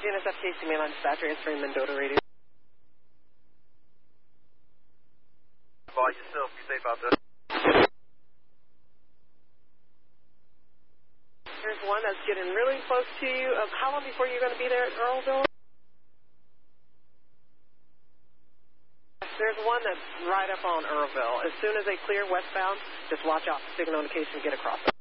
GNSF Casey mainline dispatcher answering Mendota radio. By yourself, be safe out there. There's one that's getting really close to you. How long before you're going to be there at Earlville? There's one that's right up on Earlville. As soon as they clear westbound, just watch out for signal indication to get across it.